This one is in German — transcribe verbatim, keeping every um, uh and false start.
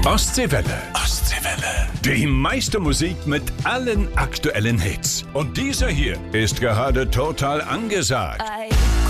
Ostseewelle. Ostseewelle. Die meiste Musik mit allen aktuellen Hits. Und dieser hier ist gerade total angesagt. I